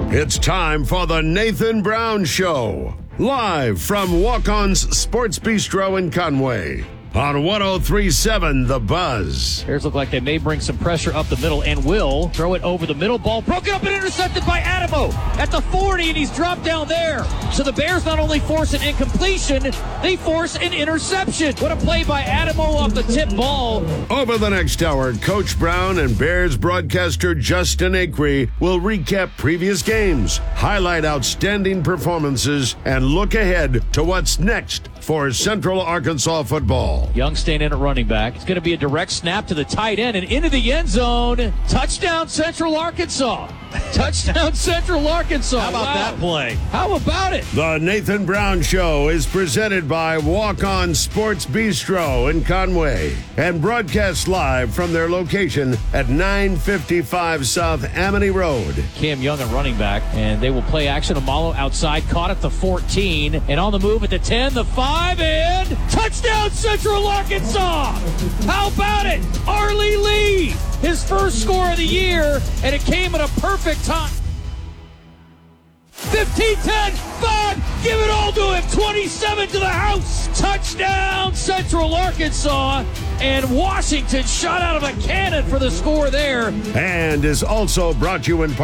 It's time for the Nathan Brown Show, live from Walk-On's Sports Bistro in Conway on 103.7 The Buzz. Bears look like they may bring some pressure up the middle and will throw it over the middle. Ball broken up and intercepted by Adamo at the 40, and he's dropped down there. So the Bears not only force an incompletion, they force an interception. What a play by Adamo off the tip ball. Over the next hour, Coach Brown and Bears broadcaster Justin Acree will recap previous games, highlight outstanding performances, and look ahead to what's next for Central Arkansas football. Young staying in at running back. It's going to be a direct snap to the tight end and into the end zone. Touchdown, Central Arkansas. Touchdown, Central Arkansas. How about that play? How about it? The Nathan Brown Show is presented by Walk-On Sports Bistro in Conway and broadcast live from their location at 955 South Amity Road. Cam Young at running back, and they will play action. Amalo outside, caught at the 14, and on the move at the 10, the 5, and touchdown, Central Arkansas! How about it? Arlie Lee, his first score of the year, and it came at a perfect time. 15, 10, 5, give it all to him, 27 to the house. Touchdown, Central Arkansas, and Washington shot out of a cannon for the score there. And is also brought to you in